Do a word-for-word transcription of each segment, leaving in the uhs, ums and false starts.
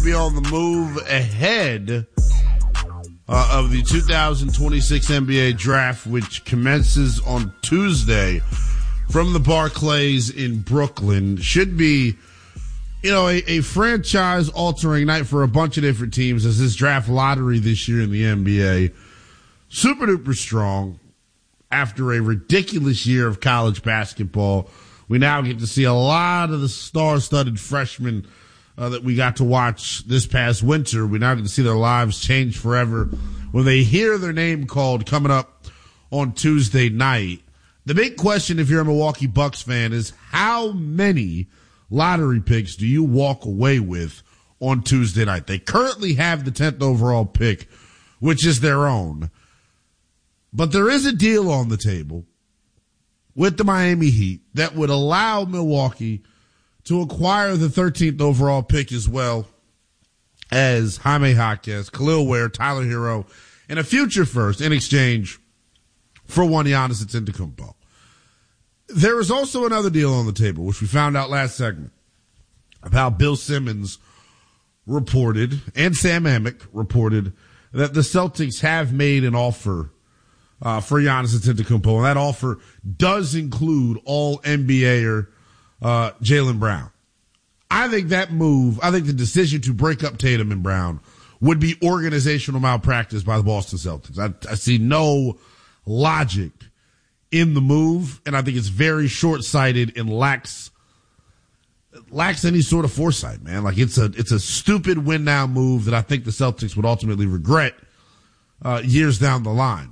to be on the move ahead uh, of the two thousand twenty-six N B A draft, which commences on Tuesday from the Barclays in Brooklyn. Should be, you know, a, a franchise-altering night for a bunch of different teams as this draft lottery this year in the N B A. Super-duper strong. After a ridiculous year of college basketball, we now get to see a lot of the star-studded freshmen uh, that we got to watch this past winter. We now get to see their lives change forever when they hear their name called coming up on Tuesday night. The big question, if you're a Milwaukee Bucks fan, is how many lottery picks do you walk away with on Tuesday night? They currently have the tenth overall pick, which is their own. But there is a deal on the table with the Miami Heat that would allow Milwaukee to acquire the thirteenth overall pick as well as Jaime Jaquez, Khalil Ware, Tyler Hero, and a future first in exchange for one Giannis Antetokounmpo. There is also another deal on the table, which we found out last segment, of how Bill Simmons reported and Sam Amick reported that the Celtics have made an offer Uh, for Giannis Antetokounmpo, and that offer does include all N B A-er uh, Jaylen Brown. I think that move, I think the decision to break up Tatum and Brown would be organizational malpractice by the Boston Celtics. I, I see no logic in the move, and I think it's very short-sighted and lacks lacks any sort of foresight, man. Like it's a it's a stupid win-now move that I think the Celtics would ultimately regret uh, years down the line.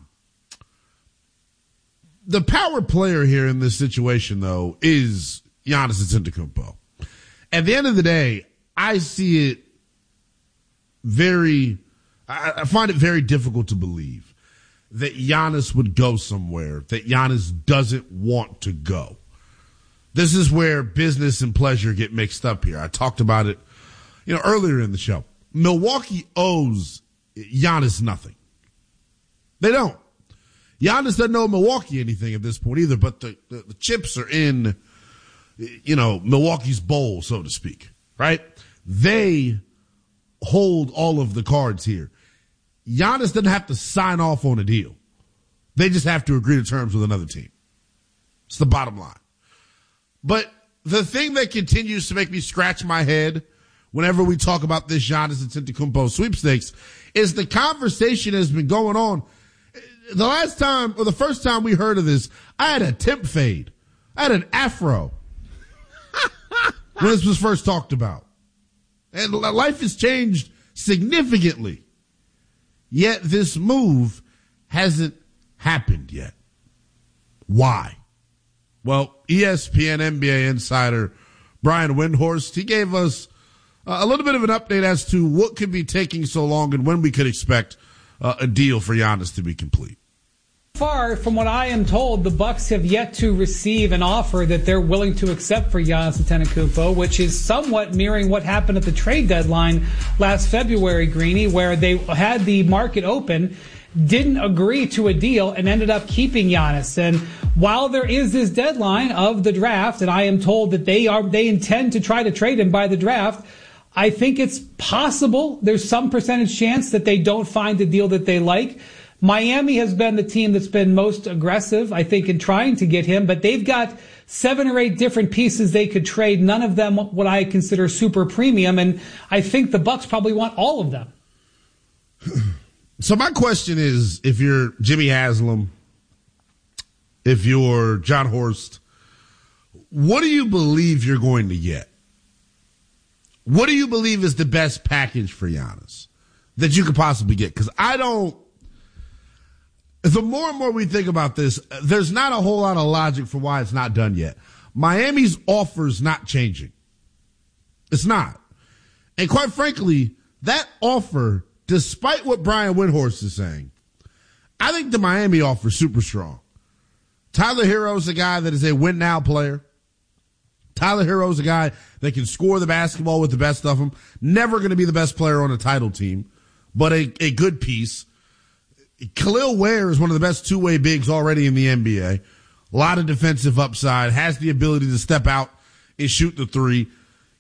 The power player here in this situation, though, is Giannis Antetokounmpo. At the end of the day, I see it very, I find it very difficult to believe that Giannis would go somewhere that Giannis doesn't want to go. This is where business and pleasure get mixed up here. I talked about it, you know, earlier in the show. Milwaukee owes Giannis nothing. They don't. Giannis doesn't owe Milwaukee anything at this point either, but the, the, the chips are in, you know, Milwaukee's bowl, so to speak, right? They hold all of the cards here. Giannis doesn't have to sign off on a deal. They just have to agree to terms with another team. It's the bottom line. But the thing that continues to make me scratch my head whenever we talk about this Giannis Antetokounmpo sweepstakes is the conversation has been going on. The last time, or the first time we heard of this, I had a tip fade. I had an afro when this was first talked about. And life has changed significantly. Yet this move hasn't happened yet. Why? Well, E S P N N B A insider Brian Windhorst, he gave us a little bit of an update as to what could be taking so long and when we could expect uh, a deal for Giannis to be complete. Far from what I am told, the Bucks have yet to receive an offer that they're willing to accept for Giannis Antetokounmpo, which is somewhat mirroring what happened at the trade deadline last February, Greeny, where they had the market open, didn't agree to a deal, and ended up keeping Giannis. And while there is this deadline of the draft, and I am told that they are they intend to try to trade him by the draft, I think it's possible there's some percentage chance that they don't find a deal that they like. Miami has been the team that's been most aggressive, I think, in trying to get him, but they've got seven or eight different pieces they could trade, none of them what I consider super premium, and I think the Bucks probably want all of them. So my question is, if you're Jimmy Haslam, if you're John Horst, what do you believe you're going to get? What do you believe is the best package for Giannis that you could possibly get? Because I don't, the more and more we think about this, there's not a whole lot of logic for why it's not done yet. Miami's offer's not changing. It's not. And quite frankly, that offer, despite what Brian Windhorst is saying, I think the Miami offer is super strong. Tyler Hero's a guy that is a win-now player. Tyler Hero's a guy that can score the basketball with the best of them. Never going to be the best player on a title team, but a, a good piece. Khalil Ware is one of the best two-way bigs already in the N B A. A lot of defensive upside, has the ability to step out and shoot the three.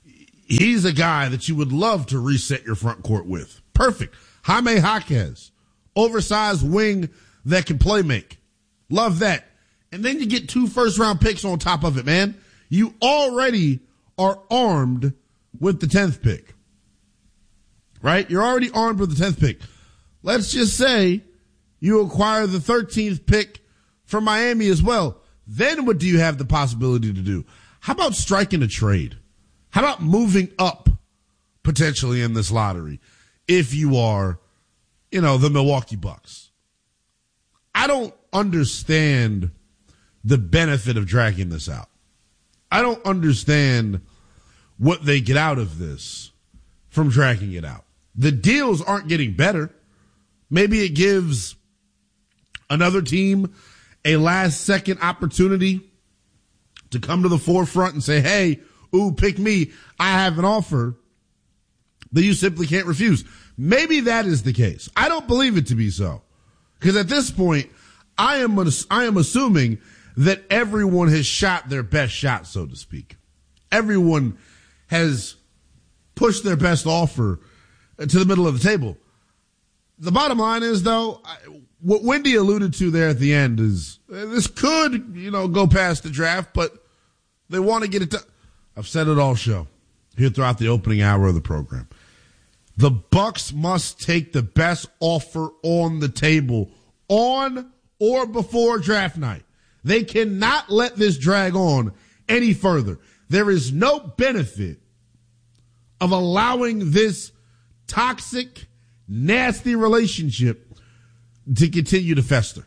he's a guy that you would love to reset your front court with. Perfect. Jaime Jaquez, oversized wing that can play make. Love that. And then you get two first round picks on top of it, man. You already are armed with the tenth pick. Right? You're already armed with the tenth pick. Let's just say you acquire the thirteenth pick from Miami as well. Then what do you have the possibility to do? How about striking a trade? How about moving up potentially in this lottery if you are, you know, the Milwaukee Bucks? I don't understand the benefit of dragging this out. I don't understand what they get out of this from dragging it out. The deals aren't getting better. Maybe it gives another team a last second opportunity to come to the forefront and say, hey, ooh, pick me. I have an offer that you simply can't refuse. Maybe that is the case. I don't believe it to be so. Because at this point, I am, I am assuming that everyone has shot their best shot, so to speak. Everyone has pushed their best offer to the middle of the table. The bottom line is, though, what Wendy alluded to there at the end is this could, you know, go past the draft, but they want to get it done. I've said it all show here throughout the opening hour of the program. The Bucks must take the best offer on the table on or before draft night. They cannot let this drag on any further. There is no benefit of allowing this toxic, nasty relationship to continue to fester.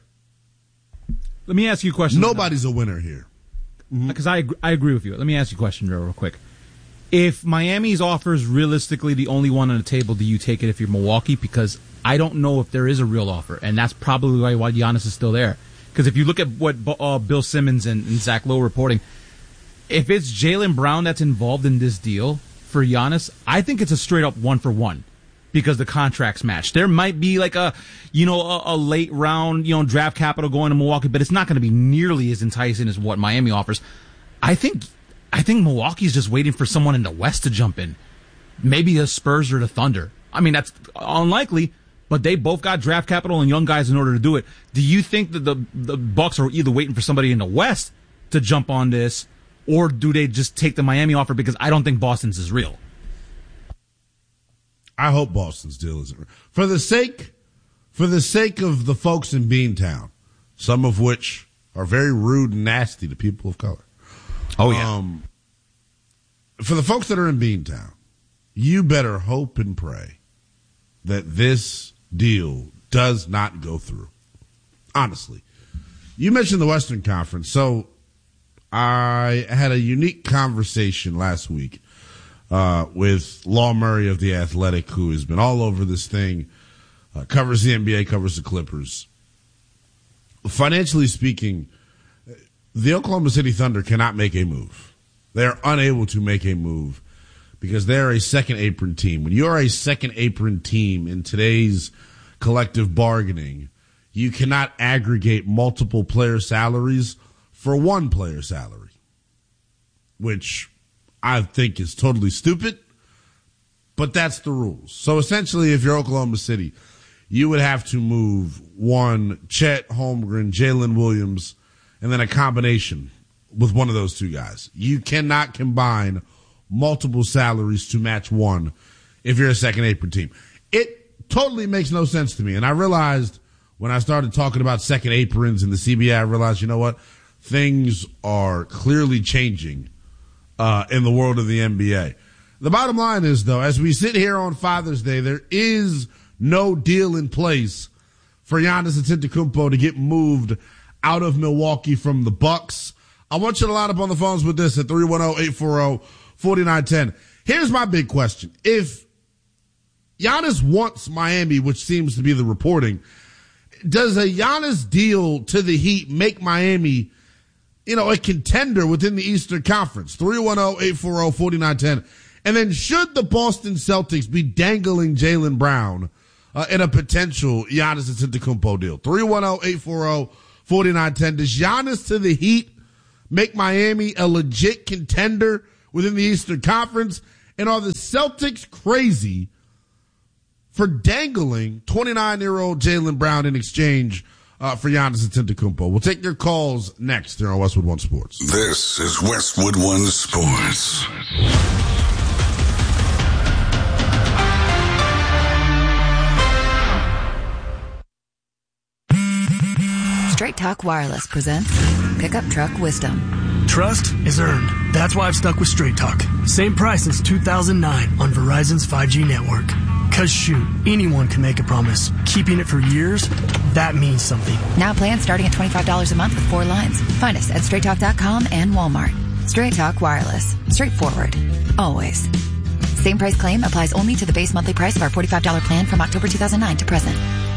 Let me ask you a question. Nobody's a winner here. Because mm-hmm. I, I agree with you. Let me ask you a question real, real quick. If Miami's offer is realistically the only one on the table, do you take it if you're Milwaukee? Because I don't know if there is a real offer, and that's probably why, why Giannis is still there. Because if you look at what uh, Bill Simmons and, and Zach Lowe reporting, if it's Jaylen Brown that's involved in this deal for Giannis, I think it's a straight up one for one because the contracts match. There might be like a, you know, a, a late round, you know, draft capital going to Milwaukee, but it's not going to be nearly as enticing as what Miami offers. I think, I think Milwaukee's just waiting for someone in the West to jump in. Maybe the Spurs or the Thunder. I mean, that's unlikely, but they both got draft capital and young guys in order to do it. Do you think that the, the Bucks are either waiting for somebody in the West to jump on this, or do they just take the Miami offer because I don't think Boston's is real? I hope Boston's deal isn't real. For the sake, for the sake of the folks in Beantown, some of which are very rude and nasty to people of color. Oh, yeah. Um, for the folks that are in Beantown, you better hope and pray that this deal does not go through. Honestly. You mentioned the Western Conference, so I had a unique conversation last week uh, with Law Murray of The Athletic, who has been all over this thing, uh, covers the N B A, covers the Clippers. Financially speaking, the Oklahoma City Thunder cannot make a move. They're unable to make a move because they're a second apron team. When you're a second apron team in today's collective bargaining, you cannot aggregate multiple player salaries for one player salary, which I think is totally stupid, but that's the rules. So essentially, if you're Oklahoma City, you would have to move one Chet Holmgren, Jalen Williams, and then a combination with one of those two guys. You cannot combine multiple salaries to match one if you're a second apron team. It totally makes no sense to me. And I realized when I started talking about second aprons in the C B A, I realized, you know what? Things are clearly changing uh, in the world of the N B A. The bottom line is, though, as we sit here on Father's Day, there is no deal in place for Giannis Antetokounmpo to get moved out of Milwaukee from the Bucks. I want you to line up on the phones with this at three one zero, eight four zero, four nine one zero. Here's my big question. If Giannis wants Miami, which seems to be the reporting, does a Giannis deal to the Heat make Miami, you know, a contender within the Eastern Conference? three one zero, eight four zero, four nine one zero. And then should the Boston Celtics be dangling Jaylen Brown uh, in a potential Giannis Antetokounmpo deal? three one zero, eight four zero, four nine one zero. Does Giannis to the Heat make Miami a legit contender within the Eastern Conference? And are the Celtics crazy for dangling twenty-nine-year-old Jaylen Brown in exchange uh, for Giannis Antetokounmpo? We'll take your calls next here on Westwood One Sports. This is Westwood One Sports. Straight Talk Wireless presents Pickup Truck Wisdom. Trust is earned. That's why I've stuck with Straight Talk. Same price since two thousand nine on Verizon's five G network. Cause shoot, anyone can make a promise. Keeping it for years, that means something. Now plans starting at twenty-five dollars a month with four lines. Find us at straight talk dot com and Walmart. Straight Talk Wireless. Straightforward. Always. Same price claim applies only to the base monthly price of our forty-five dollars plan from October two thousand nine to present.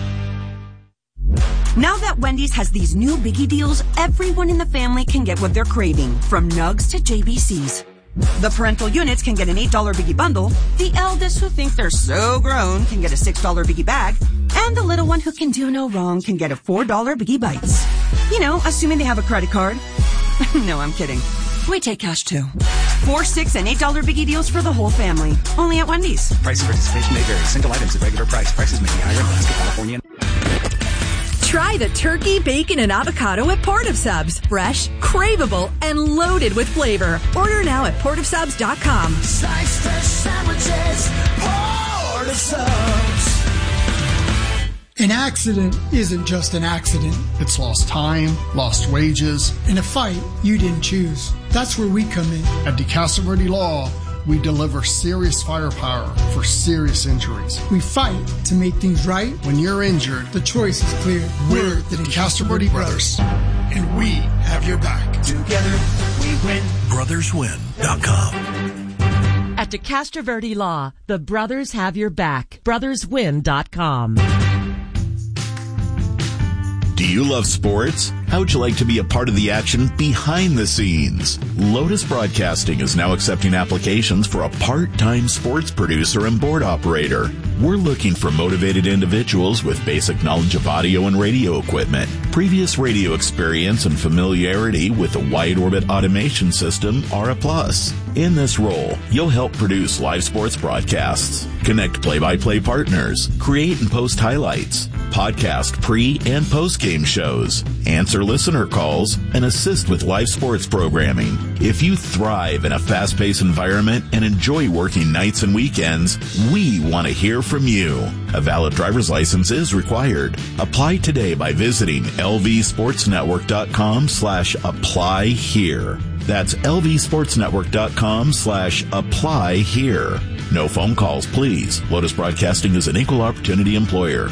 Now that Wendy's has these new biggie deals, everyone in the family can get what they're craving, from nugs to J B Cs. The parental units can get an eight dollars biggie bundle, the eldest who think they're so grown can get a six dollars biggie bag, and the little one who can do no wrong can get a four dollars biggie bites. You know, assuming they have a credit card. No, I'm kidding. We take cash too. Four, six, and eight dollar biggie deals for the whole family. Only at Wendy's. Price and participation may vary. Single items at regular price. Prices may be higher in Alaska, California. Try the turkey, bacon, and avocado at Port of Subs. Fresh, craveable, and loaded with flavor. Order now at port of subs dot com. Slice fresh sandwiches, Port of Subs. An accident isn't just an accident. It's lost time, lost wages, and a fight you didn't choose. That's where we come in. At DeCastro Law, we deliver serious firepower for serious injuries. We fight to make things right. When you're injured, the choice is clear. We're the DeCastro Brothers, and we have your back. Together, we win. brothers win dot com. At DeCastro Verde Law, the brothers have your back. brothers win dot com. Do you love sports? How would you like to be a part of the action behind the scenes? Lotus Broadcasting is now accepting applications for a part-time sports producer and board operator. We're looking for motivated individuals with basic knowledge of audio and radio equipment, previous radio experience, and familiarity with the wide orbit automation system are a plus. In this role, you'll help produce live sports broadcasts, connect play-by-play partners, create and post highlights, podcast pre- and post-game shows, answer listener calls, and assist with live sports programming. If you thrive in a fast-paced environment and enjoy working nights and weekends, we want to hear from you. A valid driver's license is required. Apply today by visiting lvsportsnetwork.com slash apply here. That's lvsportsnetwork.com slash apply here. No phone calls, please. Lotus Broadcasting is an equal opportunity employer.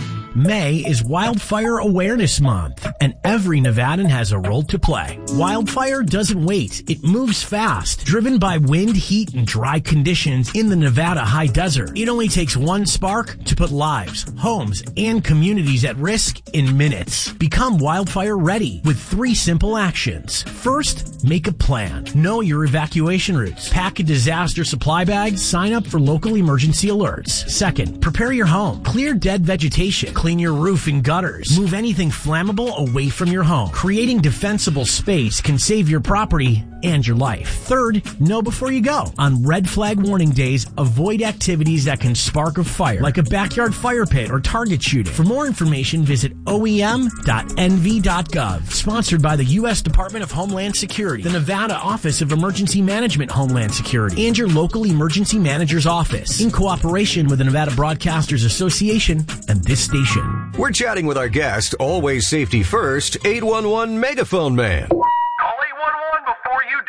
May is Wildfire Awareness Month, and every Nevadan has a role to play. Wildfire doesn't wait. It moves fast. Driven by wind, heat, and dry conditions in the Nevada high desert, it only takes one spark to put lives, homes, and communities at risk in minutes. Become wildfire ready with three simple actions. First, make a plan. Know your evacuation routes. Pack a disaster supply bag. Sign up for local emergency alerts. Second, prepare your home. Clear dead vegetation. Clean your roof and gutters. Move anything flammable away from your home. Creating defensible space can save your property and your life. Third, know before you go. On red flag warning days, avoid activities that can spark a fire, like a backyard fire pit or target shooting. For more information, visit O E M dot N V dot gov. Sponsored by the U S Department of Homeland Security, the Nevada Office of Emergency Management Homeland Security, and your local emergency manager's office, in cooperation with the Nevada Broadcasters Association and this station. We're chatting with our guest, always safety first, eight one one Megaphone Man. Call eight one one before you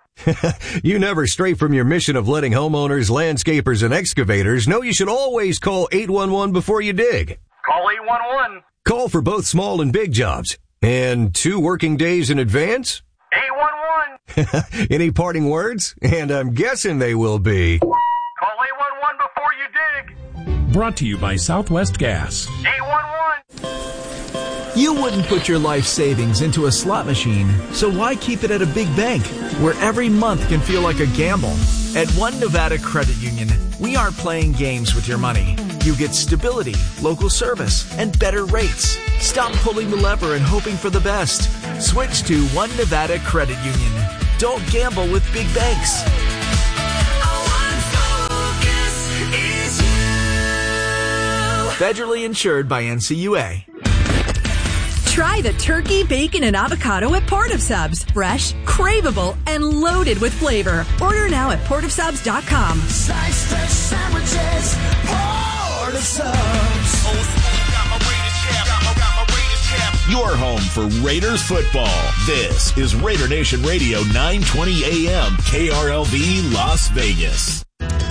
dig. You never stray from your mission of letting homeowners, landscapers, and excavators know you should always call eight one one before you dig. Call eight one one. Call for both small and big jobs. And two working days in advance? eight one one. Any parting words? And I'm guessing they will be... Call eight one one before you dig. Brought to you by Southwest Gas. eight one one. You wouldn't put your life savings into a slot machine, so why keep it at a big bank where every month can feel like a gamble? At One Nevada Credit Union, we aren't playing games with your money. You get stability, local service, and better rates. Stop pulling the lever and hoping for the best. Switch to One Nevada Credit Union. Don't gamble with big banks. I want is you. Federally insured by N C U A. Try the turkey, bacon, and avocado at Port of Subs. Fresh, craveable, and loaded with flavor. Order now at port of subs dot com. Slice fresh sandwiches, Port of Subs. Your home for Raiders football. This is Raider Nation Radio, nine twenty A M, K R L V, Las Vegas.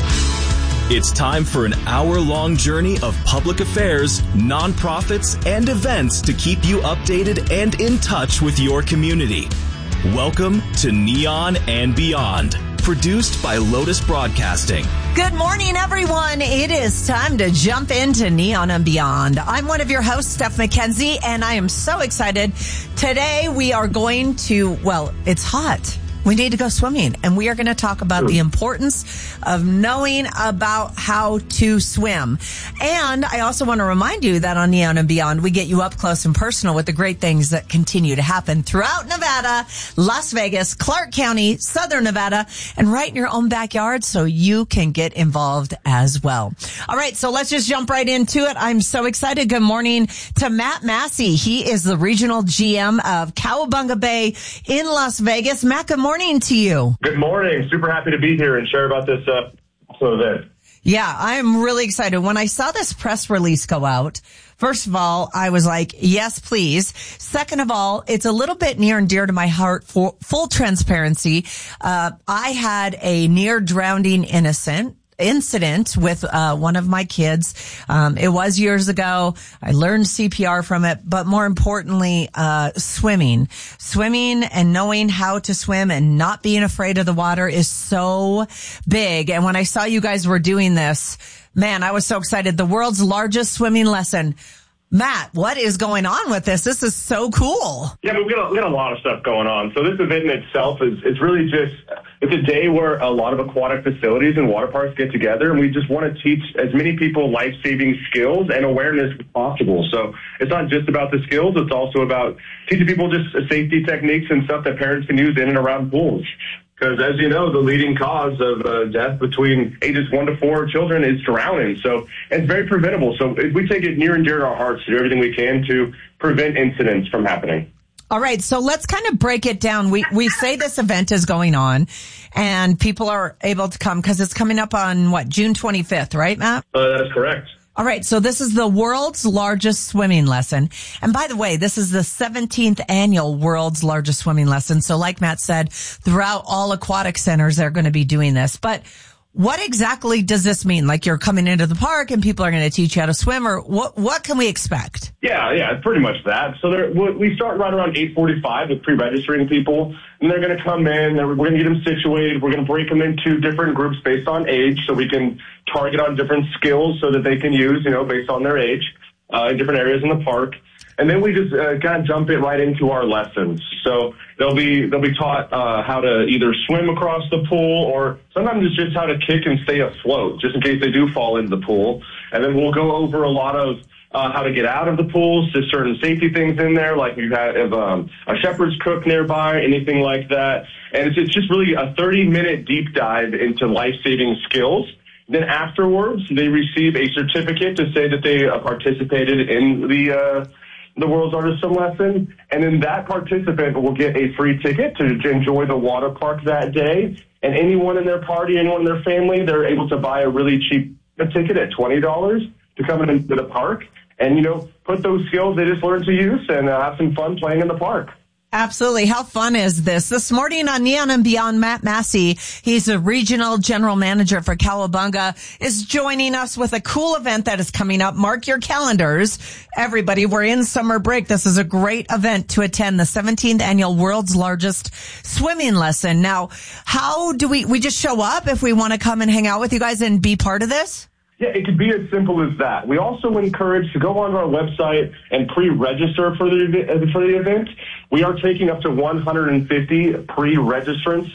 It's time for an hour-long journey of public affairs, nonprofits, and events to keep you updated and in touch with your community. Welcome to Neon and Beyond, produced by Lotus Broadcasting. Good morning, everyone. It is time to jump into Neon and Beyond. I'm one of your hosts, Steph McKenzie, and I am so excited. Today we are going to, well, it's hot. We need to go swimming, and we are going to talk about the importance of knowing about how to swim. And I also want to remind you that on Neon and Beyond, we get you up close and personal with the great things that continue to happen throughout Nevada, Las Vegas, Clark County, Southern Nevada, and right in your own backyard so you can get involved as well. All right, so let's just jump right into it. I'm so excited. Good morning to Matt Massey. He is the regional G M of Cowabunga Bay in Las Vegas. Matt, good morning. Morning to you. Good morning. Super happy to be here and share about this uh, event. Yeah, I'm really excited. When I saw this press release go out, first of all, I was like, yes, please. Second of all, it's a little bit near and dear to my heart. For full transparency, uh, I had a near drowning innocent incident with uh one of my kids. Um it was years ago. I learned C P R from it, but more importantly, uh swimming. Swimming and knowing how to swim and not being afraid of the water is so big. And when I saw you guys were doing this, man, I was so excited. The world's largest swimming lesson. Matt, what is going on with this? This is so cool. Yeah, but we got, a, we got a lot of stuff going on. So this event in itself is, is really just, it's a day where a lot of aquatic facilities and water parks get together, and we just want to teach as many people life-saving skills and awareness as possible. So it's not just about the skills, it's also about teaching people just safety techniques and stuff that parents can use in and around pools. Because, as you know, the leading cause of uh, death between ages one to four children is drowning. So it's very preventable. So we take it near and dear to our hearts to do everything we can to prevent incidents from happening. All right. So let's kind of break it down. We we say this event is going on and people are able to come because it's coming up on, what, June twenty-fifth, right, Matt? Uh, that is correct. All right, so this is the world's largest swimming lesson. And by the way, this is the seventeenth annual world's largest swimming lesson. So like Matt said, throughout all aquatic centers, they're going to be doing this. But what exactly does this mean? Like you're coming into the park and people are going to teach you how to swim, or what What can we expect? Yeah, yeah, pretty much that. So there, we start right around eight forty-five with pre-registering people, and they're going to come in, we're going to get them situated, we're going to break them into different groups based on age so we can target on different skills so that they can use, you know, based on their age uh, in different areas in the park. And then we just uh, kind of jump it right into our lessons. So they'll be they'll be taught uh, how to either swim across the pool, or sometimes it's just how to kick and stay afloat, just in case they do fall into the pool. And then we'll go over a lot of uh, how to get out of the pools, just certain safety things in there, like you have um, a shepherd's crook nearby, anything like that. And it's, it's just really a thirty-minute deep dive into life-saving skills. Then afterwards, they receive a certificate to say that they uh, participated in the uh, the world's largest swim lesson, and then that participant will get a free ticket to, to enjoy the water park that day. And anyone in their party, anyone in their family, they're able to buy a really cheap ticket at twenty dollars to come into the park and, you know, put those skills they just learned to use and uh, have some fun playing in the park. Absolutely. How fun is this? This morning on Neon and Beyond, Matt Massey, he's a regional general manager for Cowabunga, is joining us with a cool event that is coming up. Mark your calendars. Everybody, we're in summer break. This is a great event to attend, the seventeenth annual world's largest swimming lesson. Now, how do we, we just show up if we want to come and hang out with you guys and be part of this? Yeah, it could be as simple as that. We also encourage to go onto our website and pre-register for the for the event. We are taking up to one hundred fifty pre-registrants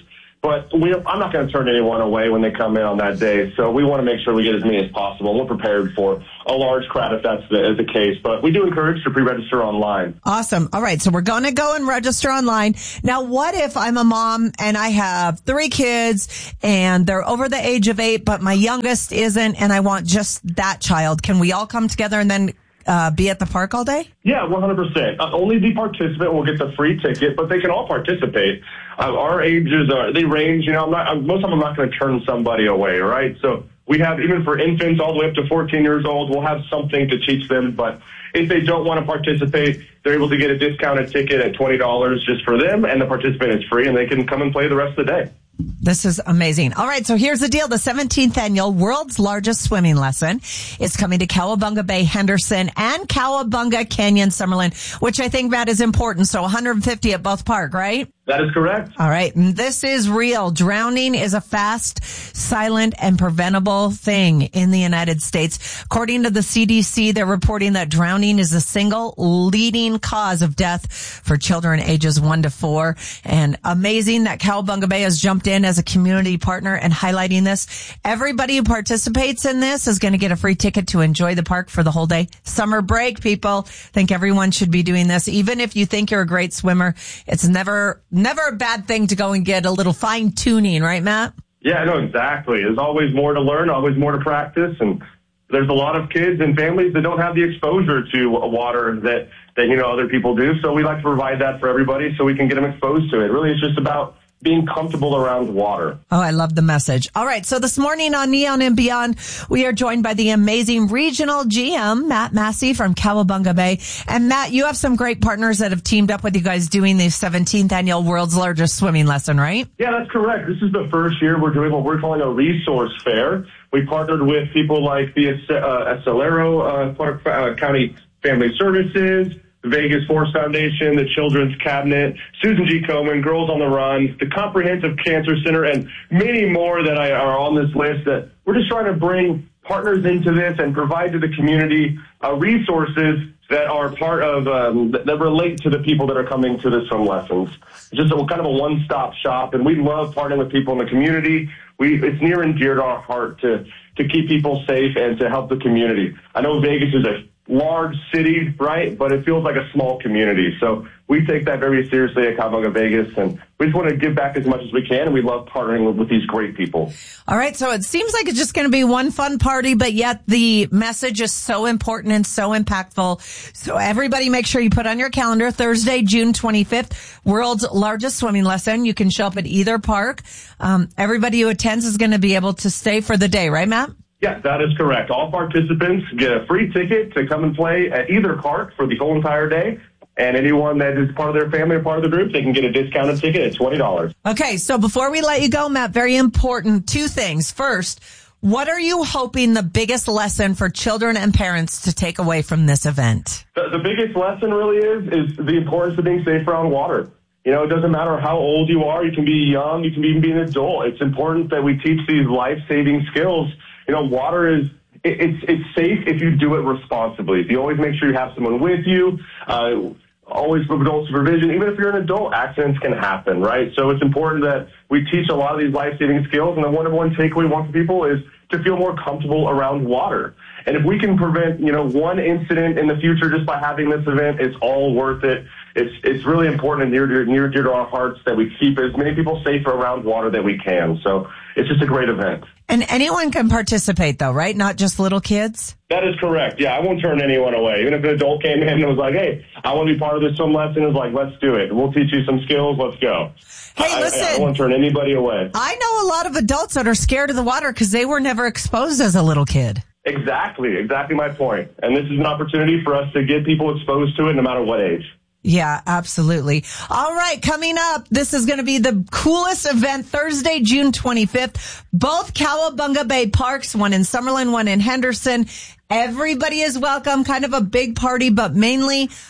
But we, I'm not going to turn anyone away when they come in on that day. So we want to make sure we get as many as possible. We're prepared for a large crowd if that's the, the case. But we do encourage to pre-register online. Awesome. All right. So we're going to go and register online. Now, what if I'm a mom and I have three kids and they're over the age of eight, but my youngest isn't, and I want just that child? Can we all come together and then Uh, be at the park all day? Yeah, one hundred percent. Uh, only the participant will get the free ticket, but they can all participate. Uh, our ages are, they range, you know, I'm not, I'm, most of them I'm not going to turn somebody away, right? So we have, even for infants all the way up to fourteen years old, we'll have something to teach them. But if they don't want to participate, they're able to get a discounted ticket at twenty dollars just for them, and the participant is free, and they can come and play the rest of the day. This is amazing. All right, so here's the deal. The seventeenth annual World's Largest Swimming Lesson is coming to Cowabunga Bay, Henderson, and Cowabunga Canyon, Summerlin, which I think, Matt, is important. So one hundred fifty at both park, right? That is correct. All right. And this is real. Drowning is a fast, silent, and preventable thing in the United States. According to the C D C, they're reporting that drowning is the single leading cause of death for children ages one to four. And amazing that Cowabunga Bay has jumped in as a community partner and highlighting this. Everybody who participates in this is going to get a free ticket to enjoy the park for the whole day. Summer break, people. I think everyone should be doing this. Even if you think you're a great swimmer, it's never Never a bad thing to go and get a little fine tuning, right, Matt? Yeah, no, exactly. There's always more to learn, always more to practice, and there's a lot of kids and families that don't have the exposure to water that, that you know, other people do. So we like to provide that for everybody so we can get them exposed to it. Really, it's just about being comfortable around water. Oh, I love the message. All right. So this morning on Neon and Beyond, we are joined by the amazing regional G M, Matt Massey from Cowabunga Bay. And Matt, you have some great partners that have teamed up with you guys doing the seventeenth annual World's Largest Swimming Lesson, right? Yeah, that's correct. This is the first year we're doing what we're calling a resource fair. We partnered with people like the uh, Acelero uh, Clark uh, County Family Services, Vegas Force Foundation, the Children's Cabinet, Susan G. Komen, Girls on the Run, the Comprehensive Cancer Center, and many more that I, are on this list. That we're just trying to bring partners into this and provide to the community uh, resources that are part of, um, that, that relate to the people that are coming to the swim lessons. It's just a, kind of a one-stop shop, and we love partnering with people in the community. We, it's near and dear to our heart to, to keep people safe and to help the community. I know Vegas is a large city, right? But it feels like a small community. So we take that very seriously at Cowabunga Vegas, and we just want to give back as much as we can, and we love partnering with, with these great people. All right, so it seems like it's just going to be one fun party, but yet the message is so important and so impactful. So everybody make sure you put on your calendar Thursday, June twenty-fifth, World's Largest Swimming Lesson. You can show up at either park. Um, everybody who attends is going to be able to stay for the day, right, Matt? Yes, that is correct. All participants get a free ticket to come and play at either park for the whole entire day. And anyone that is part of their family or part of the group, they can get a discounted ticket at twenty dollars. Okay, so before we let you go, Matt, very important, two things. First, what are you hoping the biggest lesson for children and parents to take away from this event? The, the biggest lesson really is, is the importance of being safe around water. You know, it doesn't matter how old you are. You can be young. You can even be an adult. It's important that we teach these life-saving skills. You know, water is, it, it's it's safe if you do it responsibly. If you always make sure you have someone with you, uh, always with adult supervision. Even if you're an adult, accidents can happen, right? So it's important that we teach a lot of these life-saving skills. And the one one takeaway we want for people is to feel more comfortable around water. And if we can prevent, you know, one incident in the future just by having this event, it's all worth it. It's it's really important and near dear, near dear to our hearts that we keep as many people safe around water that we can. So it's just a great event. And anyone can participate, though, right? Not just little kids? That is correct. Yeah, I won't turn anyone away. Even if an adult came in and was like, hey, I want to be part of this swim lesson, it's like, let's do it. We'll teach you some skills. Let's go. Hey, I, listen. I, I won't turn anybody away. I know a lot of adults that are scared of the water because they were never exposed as a little kid. Exactly. Exactly my point. And this is an opportunity for us to get people exposed to it no matter what age. Yeah, absolutely. All right, coming up, this is going to be the coolest event Thursday, June twenty-fifth. Both Cowabunga Bay parks, one in Summerlin, one in Henderson. Everybody is welcome, kind of a big party, but mainly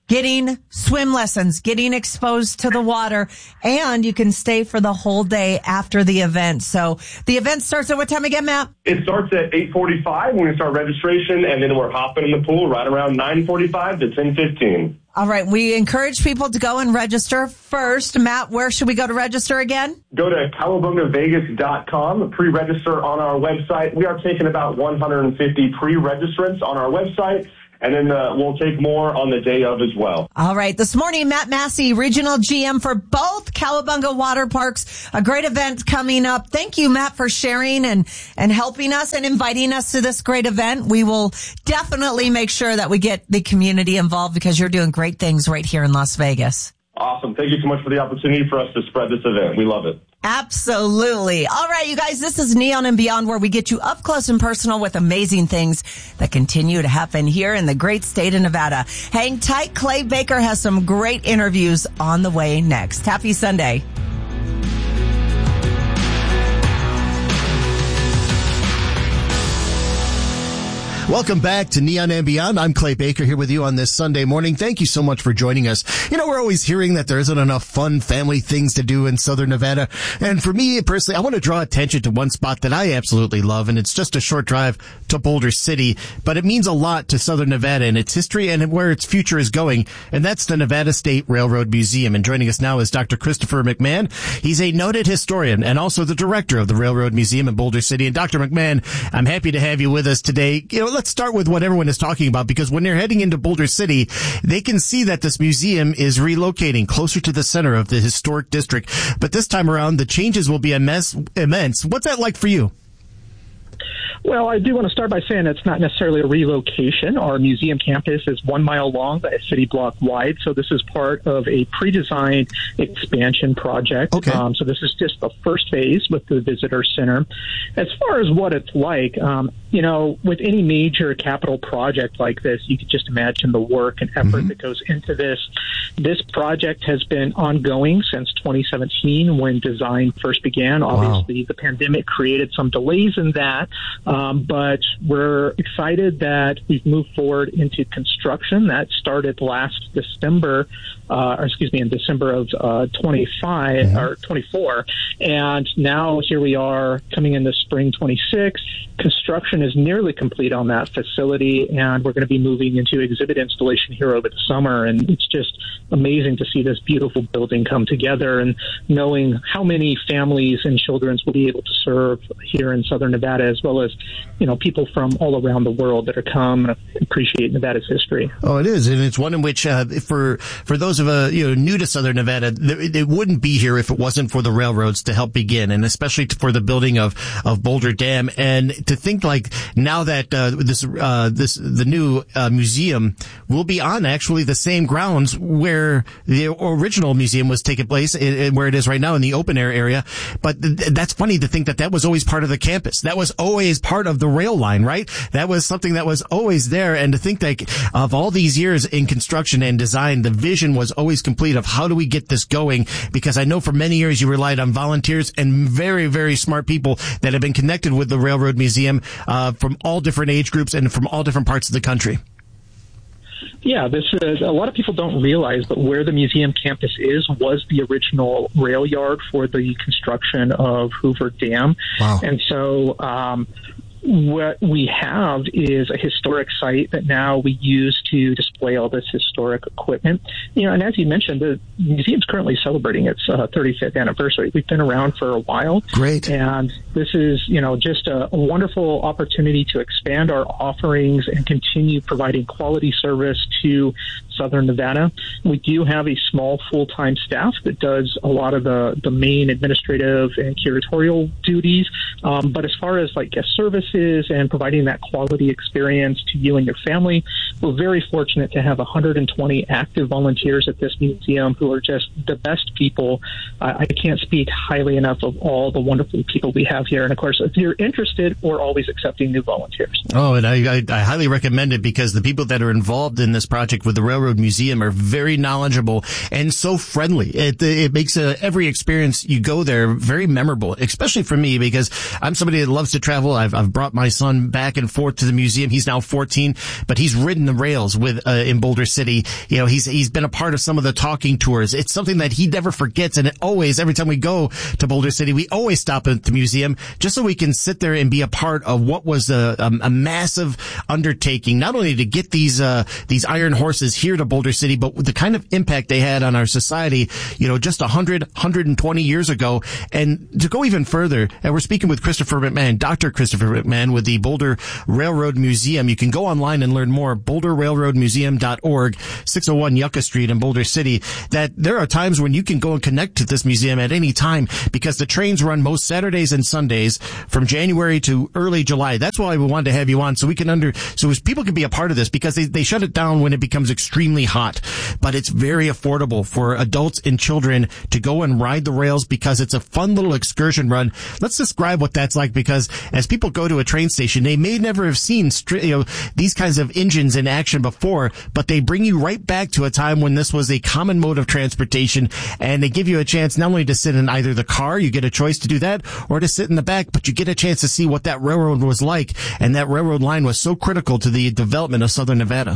getting swim lessons, getting exposed to the water, and you can stay for the whole day after the event. So the event starts at what time again, Matt? It starts at eight forty-five when we start registration, and then we're hopping in the pool right around nine forty-five to ten fifteen. All right. We encourage people to go and register first. Matt, where should we go to register again? Go to cowabunga vegas dot com, pre-register on our website. We are taking about one hundred fifty pre-registrants on our website, and then uh, we'll take more on the day of as well. All right. This morning, Matt Massey, Regional G M for both Cowabunga Water Parks. A great event coming up. Thank you, Matt, for sharing and, and helping us and inviting us to this great event. We will definitely make sure that we get the community involved because you're doing great things right here in Las Vegas. Awesome. Thank you so much for the opportunity for us to spread this event. We love it. Absolutely. All right, you guys, this is Neon and Beyond, where we get you up close and personal with amazing things that continue to happen here in the great state of Nevada. Hang tight. Clay Baker has some great interviews on the way next. Happy Sunday. Welcome back to Neon and Beyond. I'm Clay Baker here with you on this Sunday morning. Thank you so much for joining us. You know, we're always hearing that there isn't enough fun family things to do in Southern Nevada. And for me personally, I want to draw attention to one spot that I absolutely love, and it's just a short drive to Boulder City, but it means a lot to Southern Nevada and its history and where its future is going, and that's the Nevada State Railroad Museum. And joining us now is Doctor Christopher McMahon. He's a noted historian and also the director of the Railroad Museum in Boulder City. And Doctor McMahon, I'm happy to have you with us today. You know, let's start with what everyone is talking about, because when they're heading into Boulder City, they can see that this museum is relocating closer to the center of the historic district. But this time around, the changes will be immense. immense. What's that like for you? Well, I do want to start by saying it's not necessarily a relocation. Our museum campus is one mile long, a city block wide. So this is part of a pre-designed expansion project. Okay. Um, so this is just the first phase with the visitor center. As far as what it's like, um, you know, with any major capital project like this, you could just imagine the work and effort mm-hmm. that goes into this. This project has been ongoing since twenty seventeen when design first began. Obviously, wow. the pandemic created some delays in that. Um, but we're excited that we've moved forward into construction. That started last December, uh, or excuse me, in December of uh, twenty-five mm-hmm. or twenty-four. And now here we are coming in the spring twenty-six. Construction is nearly complete on that facility, and we're going to be moving into exhibit installation here over the summer. And it's just amazing to see this beautiful building come together, and knowing how many families and children will be able to serve here in Southern Nevada, as well as, you know, people from all around the world that are come and appreciate Nevada's history. Oh, it is. And it's one in which, uh, for, for those of, uh, you know, new to Southern Nevada, it wouldn't be here if it wasn't for the railroads to help begin, and especially for the building of, of Boulder Dam. And to think like now that, uh, this, uh, this, the new, uh, museum will be on actually the same grounds where the original museum was taking place, and where it is right now in the open air area. But th- that's funny to think that that was always part of the campus. That was always part of the rail line, right? That was something that was always there. And to think that of all these years in construction and design, the vision was always complete of how do we get this going? Because I know for many years you relied on volunteers and very, very smart people that have been connected with the Railroad Museum, uh, from all different age groups and from all different parts of the country. Yeah, this is, a lot of people don't realize, but where the museum campus is was the original rail yard for the construction of Hoover Dam. Wow. And so, um, what we have is a historic site that now we use to display all this historic equipment. You know, and as you mentioned, the museum's currently celebrating its uh, thirty-fifth anniversary. We've been around for a while. Great. And this is, you know, just a, a wonderful opportunity to expand our offerings and continue providing quality service to Southern Nevada. We do have a small full-time staff that does a lot of the, the main administrative and curatorial duties. Um, but as far as like guest services and providing that quality experience to you and your family, we're very fortunate to have one hundred twenty active volunteers at this museum who are just the best people. Uh, I can't speak highly enough of all the wonderful people we have here. And of course, if you're interested, we're always accepting new volunteers. Oh, and I, I, I highly recommend it, because the people that are involved in this project with the Railroad Railroad Museum are very knowledgeable and so friendly. It, it makes uh, every experience you go there very memorable, especially for me because I'm somebody that loves to travel. I've, I've brought my son back and forth to the museum. He's now fourteen, but he's ridden the rails with uh, in Boulder City. You know, he's he's been a part of some of the talking tours. It's something that he never forgets, and it always, every time we go to Boulder City, we always stop at the museum just so we can sit there and be a part of what was a, a, a massive undertaking, not only to get these uh these iron horses here to Boulder City, but the kind of impact they had on our society, you know, just one hundred, one hundred twenty years ago. And to go even further, and we're speaking with Christopher McMahon, Doctor Christopher McMahon with the Boulder Railroad Museum. You can go online and learn more, boulder railroad museum dot org, six oh one Yucca Street in Boulder City, that there are times when you can go and connect to this museum at any time because the trains run most Saturdays and Sundays from January to early July. That's why we wanted to have you on, so we can under, so as people can be a part of this, because they, they shut it down when it becomes extremely hot. But it's very affordable for adults and children to go and ride the rails because it's a fun little excursion run. Let's describe what that's like, because as people go to a train station, they may never have seen stri- you know, these kinds of engines in action before, but they bring you right back to a time when this was a common mode of transportation, and they give you a chance not only to sit in either the car, you get a choice to do that, or to sit in the back, but you get a chance to see what that railroad was like, and that railroad line was so critical to the development of Southern Nevada.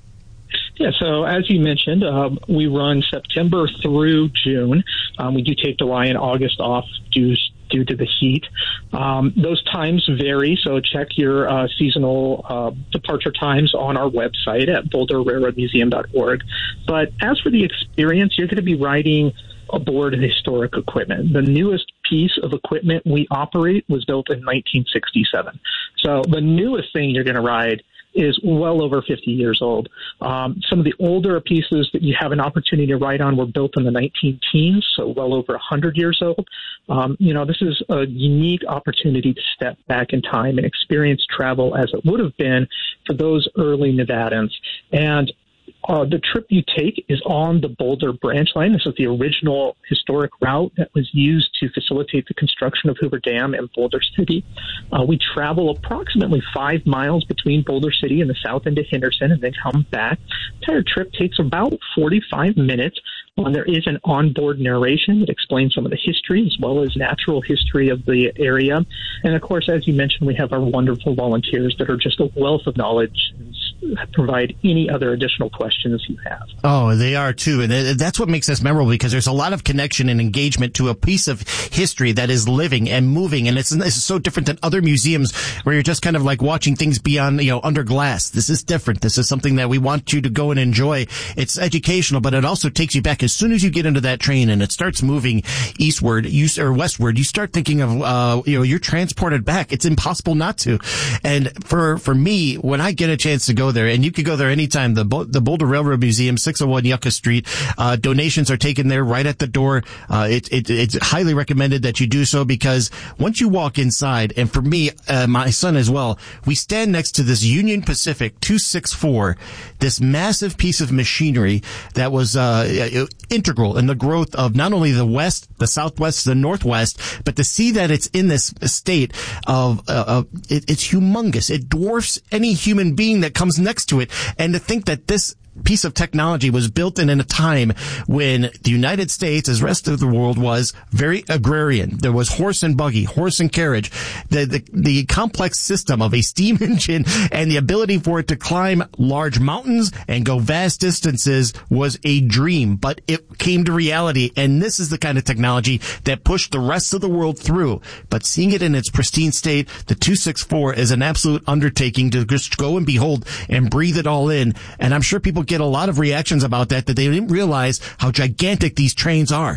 Yeah, so as you mentioned, uh, we run September through June. Um, we do take July and August off due, due to the heat. Um, those times vary, so check your uh, seasonal uh, departure times on our website at boulder railroad museum dot org. But as for the experience, you're going to be riding aboard historic equipment. The newest piece of equipment we operate was built in nineteen sixty-seven. So the newest thing you're going to ride is well over fifty years old. Um, some of the older pieces that you have an opportunity to ride on were built in the nineteen teens, so well over one hundred years old. Um, you know, this is a unique opportunity to step back in time and experience travel as it would have been for those early Nevadans. And Uh, the trip you take is on the Boulder Branch Line. This is the original historic route that was used to facilitate the construction of Hoover Dam and Boulder City. Uh, we travel approximately five miles between Boulder City and the south end of Henderson and then come back. The entire trip takes about forty-five minutes. Um, there is an onboard narration that explains some of the history as well as natural history of the area. And, of course, as you mentioned, we have our wonderful volunteers that are just a wealth of knowledge and provide any other additional questions you have. Oh, they are too. And that's what makes this memorable, because there's a lot of connection and engagement to a piece of history that is living and moving. And it's, it's so different than other museums where you're just kind of like watching things beyond, you know, under glass. This is different. This is something that we want you to go and enjoy. It's educational, but it also takes you back. As soon as you get into that train and it starts moving eastward, you, or westward, you start thinking of, uh, you know, you're transported back. It's impossible not to. And for, for me, when I get a chance to go there, and you can go there anytime, the, Bo- the Boulder Railroad Museum, six oh one Yucca Street, uh, donations are taken there right at the door. Uh, it, it, it's highly recommended that you do so, because once you walk inside, and for me, uh, my son as well, we stand next to this Union Pacific two sixty-four, this massive piece of machinery that was, uh, integral in the growth of not only the West, the Southwest, the Northwest, but to see that it's in this state of, uh, of it, it's humongous. It dwarfs any human being that comes next to it. And to think that this piece of technology was built in, in a time when the United States, as the rest of the world, was very agrarian. There was horse and buggy, horse and carriage. The, the, the complex system of a steam engine and the ability for it to climb large mountains and go vast distances was a dream, but it came to reality. And this is the kind of technology that pushed the rest of the world through. But seeing it in its pristine state, the two sixty-four is an absolute undertaking to just go and behold and breathe it all in. And I'm sure people get a lot of reactions about that, that they didn't realize how gigantic these trains are.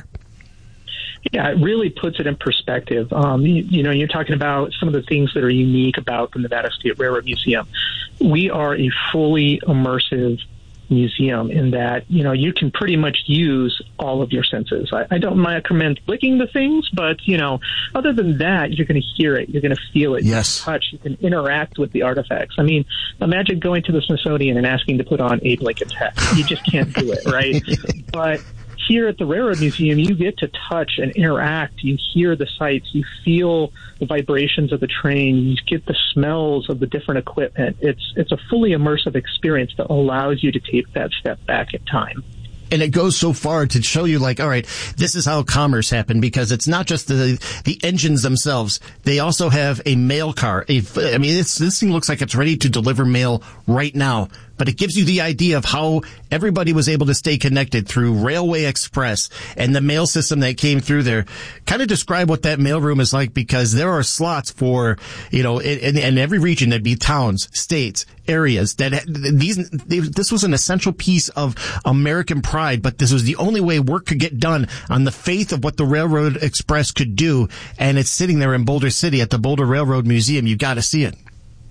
Yeah, it really puts it in perspective. Um, you, you know, you're talking about some of the things that are unique about the Nevada State Railroad Museum. We are a fully immersive museum in that, you know, you can pretty much use all of your senses. I, I don't recommend licking the things, but, you know, other than that, you're going to hear it, you're going to feel it, yes. You can touch, you can interact with the artifacts. I mean, imagine going to the Smithsonian and asking to put on Abe Lincoln's hat. You just can't do it, right? But here at the Railroad Museum, you get to touch and interact. You hear the sights. You feel the vibrations of the train. You get the smells of the different equipment. It's it's a fully immersive experience that allows you to take that step back in time. And it goes so far to show you, like, all right, this is how commerce happened, because it's not just the the engines themselves. They also have a mail car. A, I mean, it's, this thing looks like it's ready to deliver mail right now. But it gives you the idea of how everybody was able to stay connected through Railway Express and the mail system that came through there. Kind of describe what that mailroom is like, because there are slots for, you know, in, in every region. There'd be towns, states, areas that these, they, this was an essential piece of American pride, but this was the only way work could get done on the faith of what the Railroad Express could do. And it's sitting there in Boulder City at the Boulder Railroad Museum. You got to see it.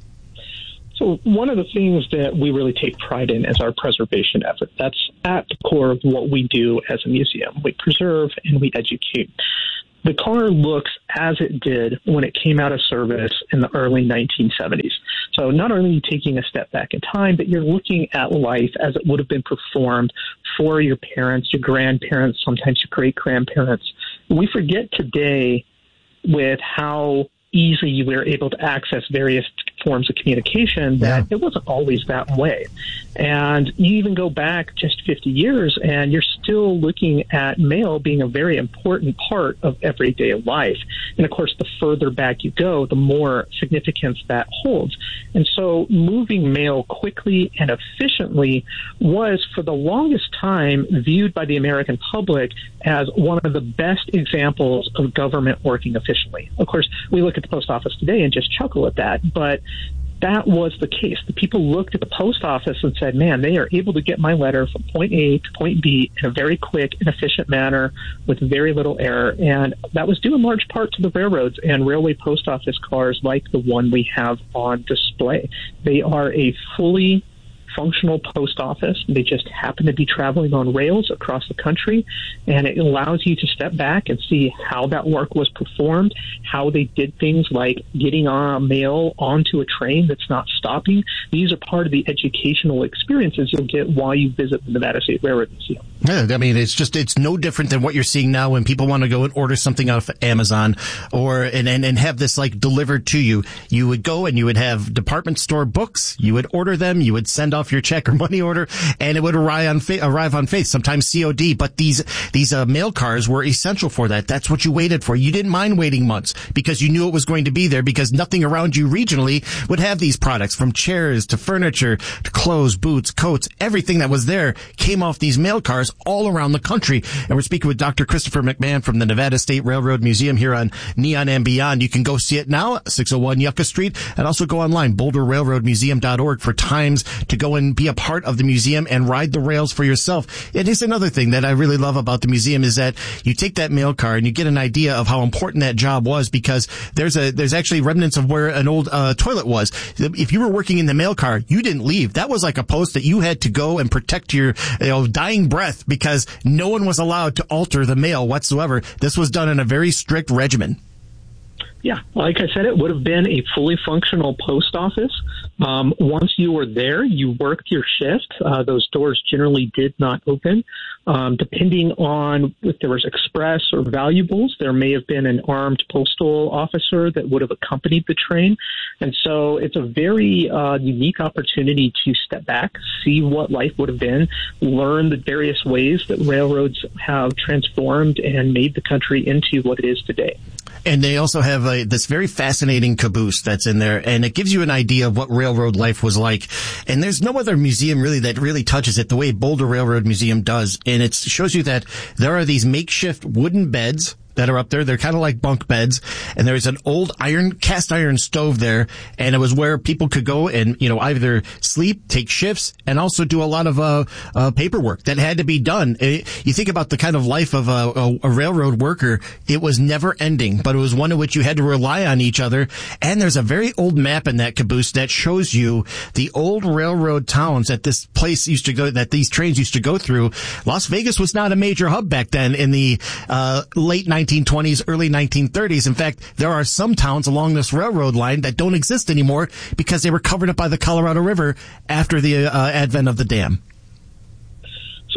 So one of the things that we really take pride in is our preservation effort. That's at the core of what we do as a museum. We preserve and we educate. The car looks as it did when it came out of service in the early nineteen seventies. So not only are you taking a step back in time, but you're looking at life as it would have been performed for your parents, your grandparents, sometimes your great-grandparents. We forget today with how easily you were able to access various forms of communication that yeah. it wasn't always that way. And you even go back just fifty years and you're still looking at mail being a very important part of everyday life. And of course, the further back you go, the more significance that holds. And so moving mail quickly and efficiently was for the longest time viewed by the American public as one of the best examples of government working efficiently. Of course, we look at the post office today and just chuckle at that, but that was the case. The people looked at the post office and said, man, they are able to get my letter from point A to point B in a very quick and efficient manner with very little error. And that was due in large part to the railroads and railway post office cars like the one we have on display. They are a fully functional post office. They just happen to be traveling on rails across the country, and it allows you to step back and see how that work was performed, how they did things like getting uh, mail onto a train that's not stopping. These are part of the educational experiences you'll get while you visit the Nevada State Railroad Museum. Yeah, I mean, it's just, it's no different than what you're seeing now when people want to go and order something off Amazon or, and, and, and have this like delivered to you. You would go and you would have department store books. You would order them. You would send off your check or money order and it would arrive on, fa- arrive on faith, sometimes C O D. But these, these, uh, mail cars were essential for that. That's what you waited for. You didn't mind waiting months because you knew it was going to be there, because nothing around you regionally would have these products, from chairs to furniture to clothes, boots, coats. Everything that was there came off these mail cars all around the country. And we're speaking with Doctor Christopher McMahon from the Nevada State Railroad Museum here on Neon and Beyond. You can go see it now, six oh one Yucca Street, and also go online, boulder railroad museum dot org, for times to go and be a part of the museum and ride the rails for yourself. It is another thing that I really love about the museum is that you take that mail car and you get an idea of how important that job was, because there's a there's actually remnants of where an old uh, toilet was. If you were working in the mail car, you didn't leave. That was like a post that you had to go and protect your, you know, dying breath, because no one was allowed to alter the mail whatsoever. This was done in a very strict regimen. Yeah, like I said, it would have been a fully functional post office. Um, once you were there, you worked your shift. Uh, those doors generally did not open. Um, depending on if there was express or valuables, there may have been an armed postal officer that would have accompanied the train. And so it's a very uh, unique opportunity to step back, see what life would have been, learn the various ways that railroads have transformed and made the country into what it is today. And they also have a, this very fascinating caboose that's in there, and it gives you an idea of what railroad life was like. And there's no other museum really that really touches it the way Boulder Railroad Museum does. And it shows you that there are these makeshift wooden beds that are up there. They're kind of like bunk beds. And there's an old iron, cast iron stove there. And it was where people could go and, you know, either sleep, take shifts, and also do a lot of, uh, uh, paperwork that had to be done. It, you think about the kind of life of a, a, a railroad worker. It was never ending, but it was one in which you had to rely on each other. And there's a very old map in that caboose that shows you the old railroad towns that this place used to go, that these trains used to go through. Las Vegas was not a major hub back then in the, uh, late nineteen twenties, early nineteen thirties. In fact, there are some towns along this railroad line that don't exist anymore because they were covered up by the Colorado River after the uh, advent of the dam. So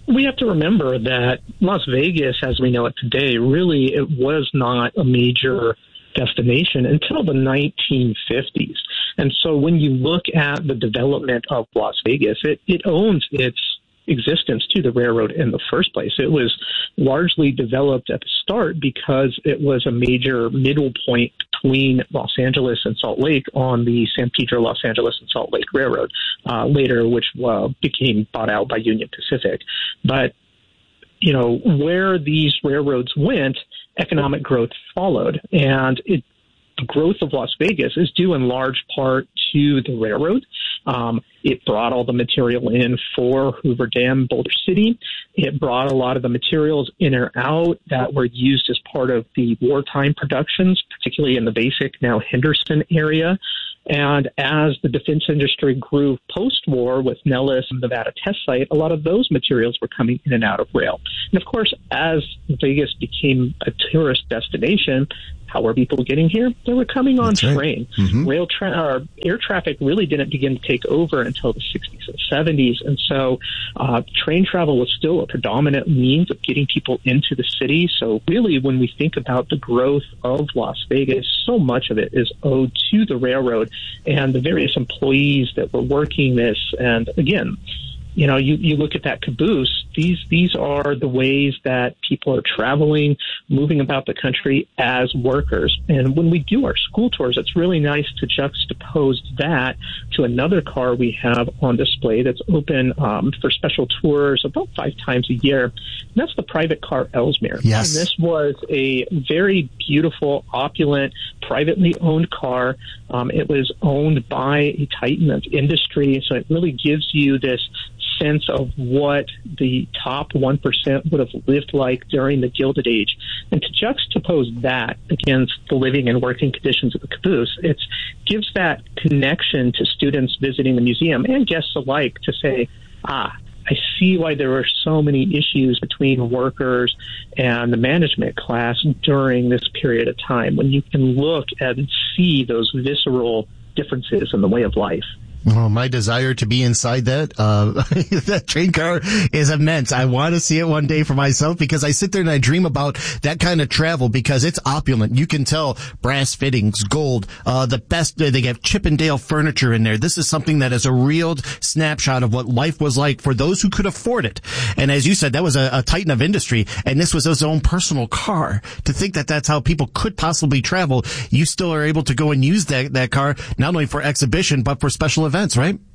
we have to remember that Las Vegas, as we know it today, really it was not a major destination until the nineteen fifties. And so when you look at the development of Las Vegas, it, it owns its existence to the railroad in the first place. It was largely developed at the start because it was a major middle point between Los Angeles and Salt Lake on the San Pedro, Los Angeles and Salt Lake Railroad, uh, later, which uh, became bought out by Union Pacific. But, you know, where these railroads went, economic growth followed. And it, the growth of Las Vegas is due in large part to the railroad. Um, it brought all the material in for Hoover Dam, Boulder City. It brought a lot of the materials in or out that were used as part of the wartime productions, particularly in the Basic, now Henderson area. And as the defense industry grew post-war with Nellis and Nevada Test Site, a lot of those materials were coming in and out of rail. And of course, as Vegas became a tourist destination, how were people getting here? They were coming on That's right. train. Mm-hmm. Rail tra- or air traffic really didn't begin to take over until the sixties and seventies. And so uh, train travel was still a predominant means of getting people into the city. So really, when we think about the growth of Las Vegas, so much of it is owed to the railroad and the various employees that were working this. And again, you know, you, you look at that caboose, these these are the ways that people are traveling, moving about the country as workers. And when we do our school tours, it's really nice to juxtapose that to another car we have on display that's open um, for special tours about five times a year. And that's the private car Ellesmere. Yes. And this was a very beautiful, opulent, privately owned car. Um, it was owned by a titan of industry, so it really gives you this sense of what the top one percent would have lived like during the Gilded Age. And to juxtapose that against the living and working conditions of the caboose, it gives that connection to students visiting the museum and guests alike to say, ah, I see why there were so many issues between workers and the management class during this period of time, when you can look and see those visceral differences in the way of life. Oh, my desire to be inside that, uh, that train car is immense. I want to see it one day for myself because I sit there and I dream about that kind of travel because it's opulent. You can tell brass fittings, gold, uh, the best, they have Chippendale furniture in there. This is something that is a real snapshot of what life was like for those who could afford it. And as you said, that was a, a titan of industry, and this was his own personal car. To think that that's how people could possibly travel, you still are able to go and use that, that car, not only for exhibition, but for special events. Events, right?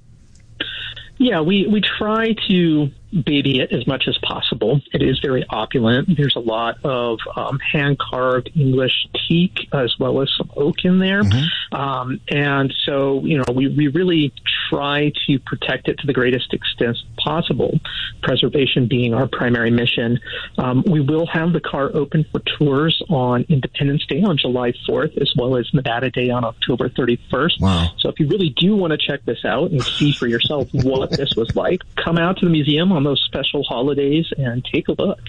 Yeah, we, we try to baby it as much as possible. It is very opulent. There's a lot of um, hand-carved English teak as well as some oak in there. Mm-hmm. Um, and so, you know, we, we really try to protect it to the greatest extent possible, preservation being our primary mission. Um, we will have the car open for tours on Independence Day on July fourth, as well as Nevada Day on October thirty-first. Wow. So if you really do want to check this out and see for yourself what this was like, come out to the museum on those special holidays and take a look.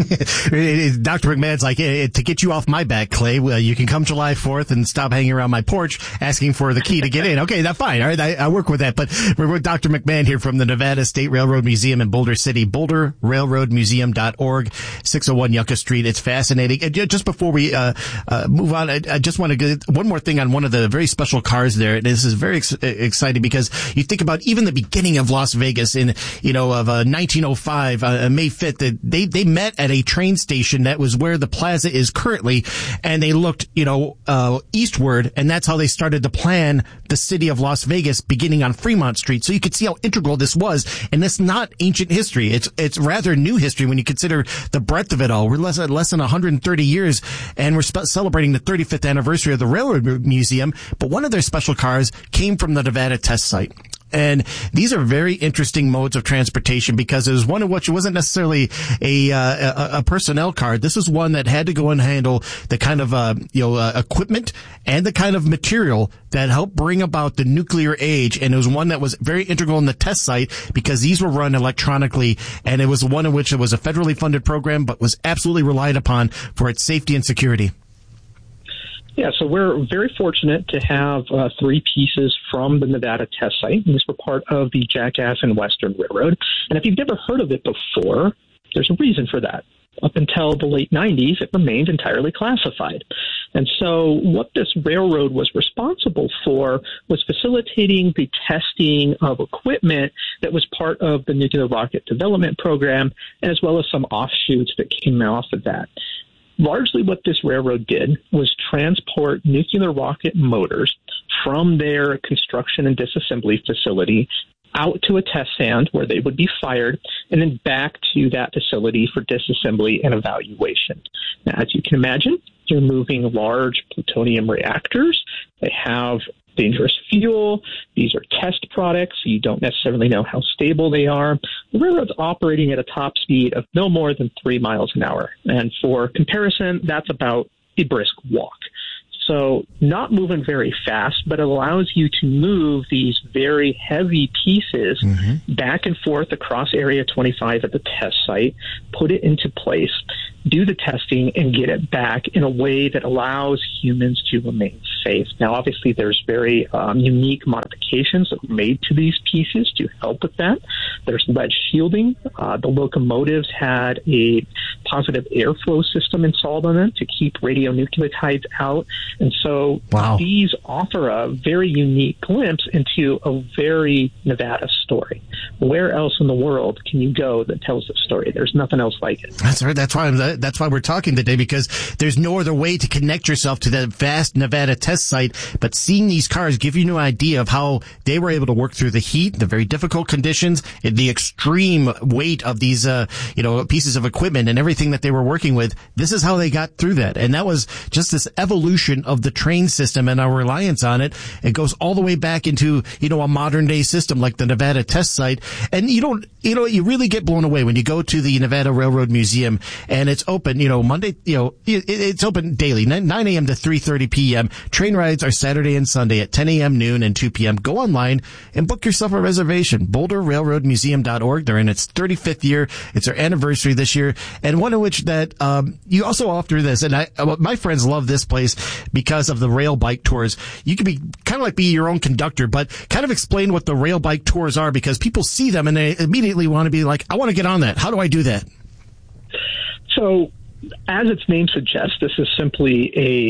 Doctor McMahon's like, hey, to get you off my back, Clay, well, you can come July fourth and stop hanging around my porch asking for the key to get in. Okay, that's fine. All right, I, I work with that. But we're with Doctor McMahon here from the Nevada State Railroad Museum in Boulder City, boulder railroad museum dot org, six oh one Yucca Street. It's fascinating. And just before we uh, uh, move on, I, I just want to get one more thing on one of the very special cars there. This is very ex- exciting because you think about even the beginning of Las Vegas in, you know, of uh, nineteen oh five, uh, May fifth, they, they met at a train station that was where the plaza is currently, and they looked, you know, uh, eastward, and that's how they started to plan the city of Las Vegas beginning on Fremont Street. So you could see how integral this was, and it's not ancient history. It's, it's rather new history when you consider the breadth of it all. We're less, less than one hundred thirty years, and we're sp- celebrating the thirty-fifth anniversary of the Railroad Museum, but one of their special cars came from the Nevada Test Site. And these are very interesting modes of transportation because it was one of which wasn't necessarily a, uh, a, a personnel car. This is one that had to go and handle the kind of, uh, you know, uh, equipment and the kind of material that helped bring about the nuclear age. And it was one that was very integral in the test site because these were run electronically. And it was one in which it was a federally funded program, but was absolutely relied upon for its safety and security. Yeah, so we're very fortunate to have uh, three pieces from the Nevada test site. These were part of the Jackass and Western Railroad. And if you've never heard of it before, there's a reason for that. Up until the late nineties, it remained entirely classified. And so what this railroad was responsible for was facilitating the testing of equipment that was part of the nuclear rocket development program, as well as some offshoots that came off of that. Largely what this railroad did was transport nuclear rocket motors from their construction and disassembly facility out to a test stand where they would be fired, and then back to that facility for disassembly and evaluation. Now, as you can imagine, you're moving large plutonium reactors. They have dangerous fuel. These are test products. So you don't necessarily know how stable they are. The railroad's operating at a top speed of no more than three miles an hour. And for comparison, that's about a brisk walk. So not moving very fast, but it allows you to move these very heavy pieces mm-hmm. back and forth across Area twenty-five at the test site, put it into place, do the testing, and get it back in a way that allows humans to remain safe. Now, obviously, there's very um, unique modifications that were made to these pieces to help with that. There's lead shielding. Uh, the locomotives had a positive airflow system installed on them to keep radionuclides out. And so wow. these offer a very unique glimpse into a very Nevada story. Where else in the world can you go that tells this story? There's nothing else like it. That's right. That's why I'm, that's why we're talking today, because there's no other way to connect yourself to that vast Nevada test site. But seeing these cars give you an idea of how they were able to work through the heat, the very difficult conditions, the extreme weight of these, uh, you know, pieces of equipment and everything that they were working with. This is how they got through that. And that was just this evolution of the train system and our reliance on it. It goes all the way back into, you know, a modern day system like the Nevada test site. And you don't, you know, you really get blown away when you go to the Nevada Railroad Museum, and it's open, you know, Monday, you know, it, it's open daily, nine a.m. to three thirty p.m. Train rides are Saturday and Sunday at ten a.m., noon, and two p.m. Go online and book yourself a reservation. Boulder Railroad Museum dot org. They're in its thirty-fifth year. It's their anniversary this year. And one of which that, um, you also offer this, and I, my friends love this place because of the rail bike tours. You can be kind of like be your own conductor, but kind of explain what the rail bike tours are, because people see them and they immediately want to be like, I want to get on that. How do I do that? So, as its name suggests, this is simply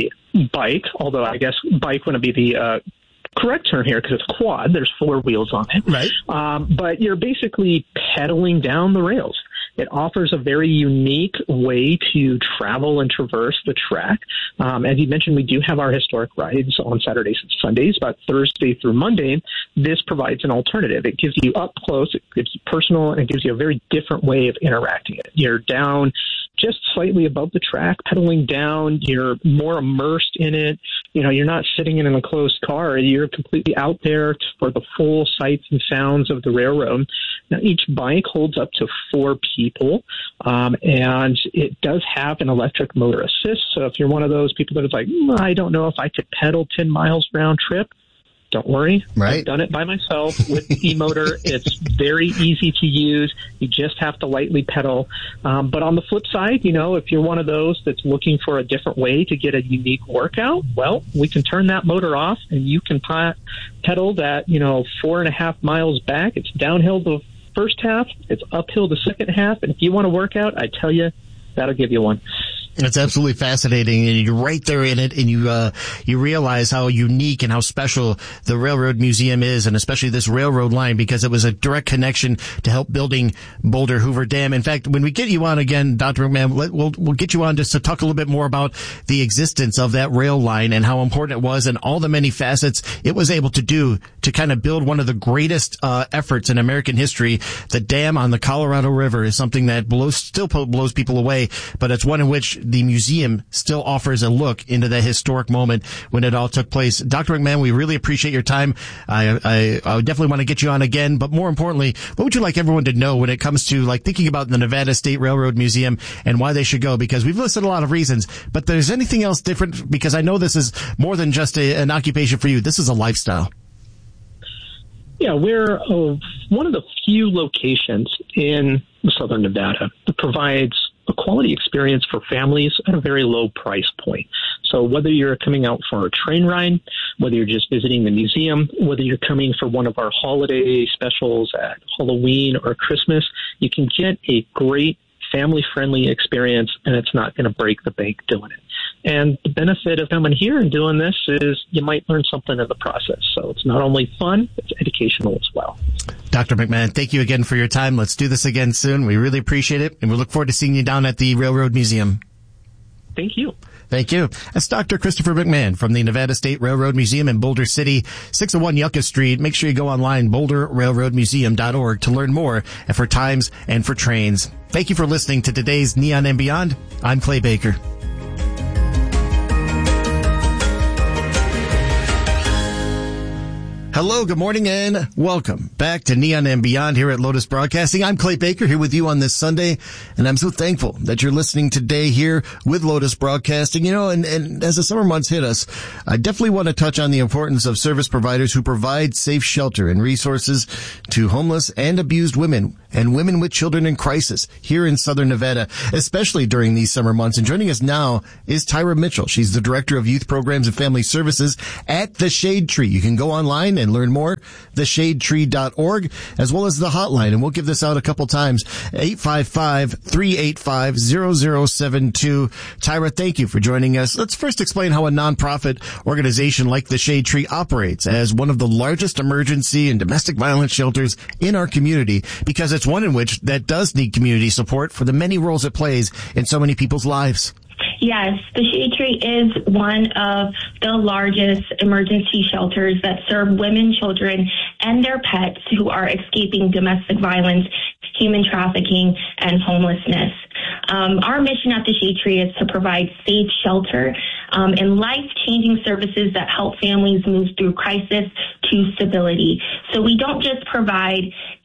a bike, although I guess bike wouldn't be the uh, correct term here because it's quad. There's four wheels on it. Right. Um, but you're basically pedaling down the rails. It offers a very unique way to travel and traverse the track. Um, as you mentioned, we do have our historic rides on Saturdays and Sundays, but Thursday through Monday, this provides an alternative. It gives you up close, it gives you personal, and it gives you a very different way of interacting it. You're down just slightly above the track, pedaling down. You're more immersed in it. You know, you're not sitting in an enclosed car. You're completely out there for the full sights and sounds of the railroad. Now, each bike holds up to four people, um, and it does have an electric motor assist. So if you're one of those people that is like, mm, I don't know if I could pedal ten miles round trip, don't worry. Right. I've done it by myself with the e-motor. It's very easy to use. You just have to lightly pedal. Um, but on the flip side, you know, if you're one of those that's looking for a different way to get a unique workout, well, we can turn that motor off and you can pedal that, you know, four and a half miles back. It's downhill the first half. It's uphill the second half. And if you want to work out, I tell you, that'll give you one. It's absolutely fascinating, and you're right there in it, and you uh you realize how unique and how special the Railroad Museum is, and especially this railroad line, because it was a direct connection to help building Boulder Hoover Dam. In fact, when we get you on again, Doctor McMahon, we'll we'll get you on just to talk a little bit more about the existence of that rail line and how important it was, and all the many facets it was able to do to kind of build one of the greatest uh efforts in American history. The dam on the Colorado River is something that blows still blows people away, but it's one in which the museum still offers a look into that historic moment when it all took place. Doctor McMahon, we really appreciate your time. I, I, I definitely want to get you on again, but more importantly, what would you like everyone to know when it comes to like thinking about the Nevada State Railroad Museum and why they should go? Because we've listed a lot of reasons, but there's anything else different? Because I know this is more than just a, an occupation for you. This is a lifestyle. Yeah, we're uh, one of the few locations in southern Nevada that provides a quality experience for families at a very low price point. So whether you're coming out for a train ride, whether you're just visiting the museum, whether you're coming for one of our holiday specials at Halloween or Christmas, you can get a great family-friendly experience, and it's not going to break the bank doing it. And the benefit of coming here and doing this is you might learn something in the process. So it's not only fun, it's educational as well. Doctor McMahon, thank you again for your time. Let's do this again soon. We really appreciate it, and we look forward to seeing you down at the Railroad Museum. Thank you. Thank you. That's Doctor Christopher McMahon from the Nevada State Railroad Museum in Boulder City, six oh one Yucca Street. Make sure you go online, boulder railroad museum dot org, to learn more and for times and for trains. Thank you for listening to today's Neon and Beyond. I'm Clay Baker. Hello, good morning, and welcome back to Neon and Beyond here at Lotus Broadcasting. I'm Clay Baker here with you on this Sunday, and I'm so thankful that you're listening today here with Lotus Broadcasting. You know, and, and as the summer months hit us, I definitely want to touch on the importance of service providers who provide safe shelter and resources to homeless and abused women and women with children in crisis here in Southern Nevada, especially during these summer months. And joining us now is Tyra Mitchell. She's the Director of Youth Programs and Family Services at The Shade Tree. You can go online and learn more, the shade tree dot org, as well as the hotline. And we'll give this out a couple times, eight five five, three eight five, zero zero seven two. Tyra, thank you for joining us. Let's first explain how a nonprofit organization like The Shade Tree operates as one of the largest emergency and domestic violence shelters in our community, because it's one in which that does need community support for the many roles it plays in so many people's lives. Yes, the Shade Tree is one of the largest emergency shelters that serve women, children, and their pets who are escaping domestic violence, human trafficking, and homelessness. Um, our mission at the Shade Tree is to provide safe shelter um, and life-changing services that help families move through crisis to stability. So we don't just provide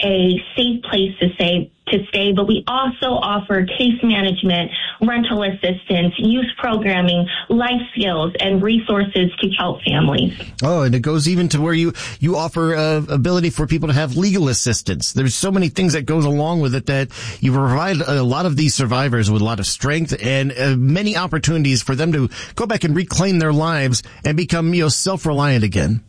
a safe place to stay, to stay, but we also offer case management, rental assistance, youth programming, life skills, and resources to help families. Oh, and it goes even to where you, you offer uh, ability for people to have legal assistance. There's so many things that goes along with it that you provide a lot of these survivors with a lot of strength and uh, many opportunities for them to go back and reclaim their lives and become, you know, self-reliant again.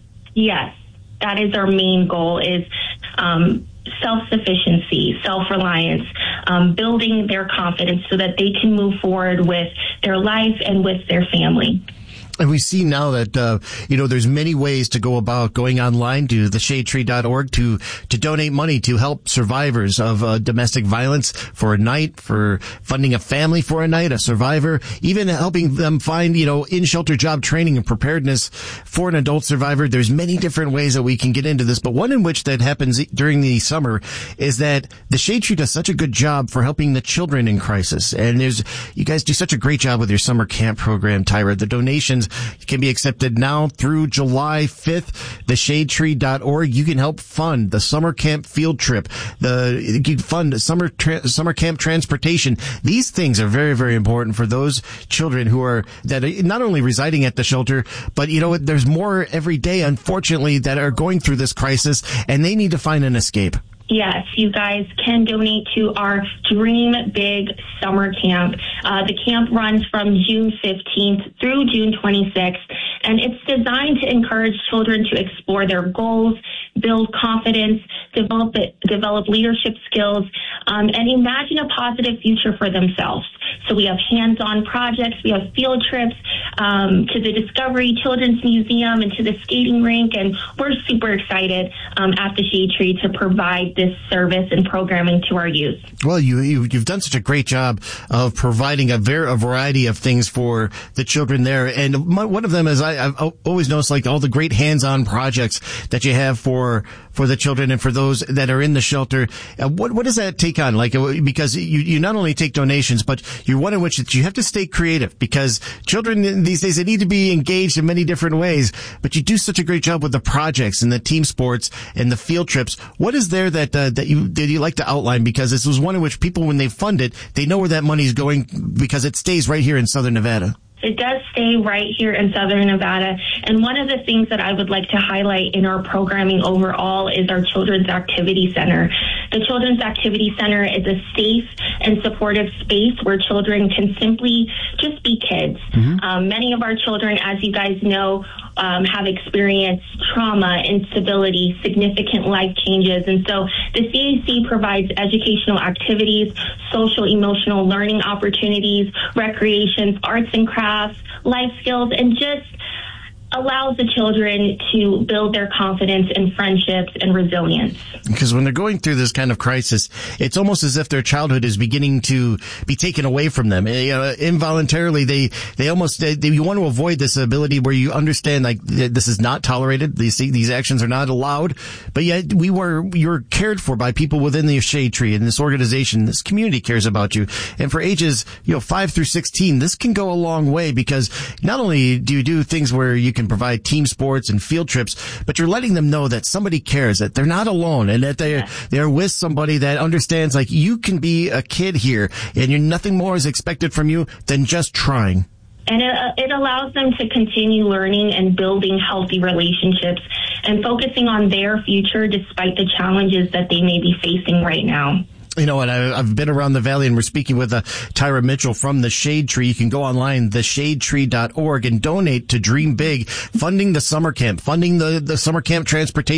Yes, that is our main goal, is um, self-sufficiency, self-reliance, um, building their confidence so that they can move forward with their life and with their family. And we see now that, uh, you know, there's many ways to go about going online to the shade tree dot org to, to donate money to help survivors of uh, domestic violence for a night, for funding a family for a night, a survivor, even helping them find, you know, in-shelter job training and preparedness for an adult survivor. There's many different ways that we can get into this, but one in which that happens during the summer is that the Shade Tree does such a good job for helping the children in crisis. And there's, you guys do such a great job with your summer camp program, Tyra. The donations can be accepted now through July fifth. the shade tree dot org. You can help fund the summer camp field trip. The you can fund summer tra- summer camp transportation. These things are very, very important for those children who are that are not only residing at the shelter, but you know there's more every day, unfortunately, that are going through this crisis, and they need to find an escape. Yes, you guys can donate to our Dream Big Summer Camp. Uh, the camp runs from June fifteenth through June twenty-sixth, and it's designed to encourage children to explore their goals, build confidence, develop develop leadership skills, um, and imagine a positive future for themselves. So we have hands-on projects, we have field trips um, to the Discovery Children's Museum and to the skating rink, and we're super excited um, at the Shade Tree to provide this service and programming to our youth. Well, you, you you've done such a great job of providing a very a variety of things for the children there, and my, one of them is I, I've always noticed like all the great hands-on projects that you have for for the children and for those that are in the shelter. Uh, what what does that take on? Like because you you not only take donations, but you're one in which you have to stay creative because children these days they need to be engaged in many different ways. But you do such a great job with the projects and the team sports and the field trips. What is there that uh, that you that you like to outline? Because this was one in which people, when they fund it, they know where that money is going because it stays right here in Southern Nevada. It does stay right here in Southern Nevada. And one of the things that I would like to highlight in our programming overall is our Children's Activity Center. The Children's Activity Center is a safe and supportive space where children can simply just be kids. Mm-hmm. Um, many of our children, as you guys know, um, have experienced trauma, instability, significant life changes. And so the C A C provides educational activities, social, emotional learning opportunities, recreations, arts and crafts, life skills, and just allows the children to build their confidence and friendships and resilience. Because when they're going through this kind of crisis, it's almost as if their childhood is beginning to be taken away from them. You know, involuntarily, they, they almost, they, they, you want to avoid this ability where you understand, like, this is not tolerated. These, these actions are not allowed. But yet we were, you're cared for by people within the Shade Tree, and this organization, this community cares about you. And for ages, you know, five through sixteen, this can go a long way, because not only do you do things where you can provide team sports and field trips, but you're letting them know that somebody cares, that they're not alone, and that they're, they're with somebody that understands, like, you can be a kid here, and you're, nothing more is expected from you than just trying. And it, it allows them to continue learning and building healthy relationships and focusing on their future despite the challenges that they may be facing right now. You know what? I've been around the valley, and we're speaking with uh, Tyra Mitchell from the Shade Tree. You can go online, the shade tree dot org, and donate to Dream Big, funding the summer camp, funding the, the summer camp transportation.